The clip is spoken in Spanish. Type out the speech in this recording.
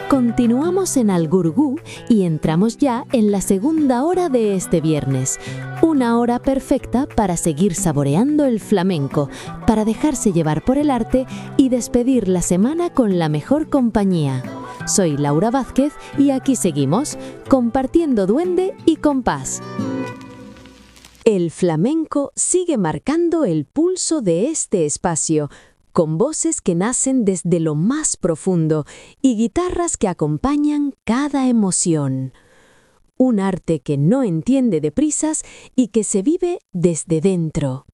Continuamos en Algurgú y entramos ya en la segunda hora de este viernes. Una hora perfecta para seguir saboreando el flamenco, para dejarse llevar por el arte y despedir la semana con la mejor compañía. Soy Laura Vázquez y aquí seguimos, compartiendo duende y compás. El flamenco sigue marcando el pulso de este espacio, con voces que nacen desde lo más profundo y guitarras que acompañan cada emoción. Un arte que no entiende de prisas y que se vive desde dentro.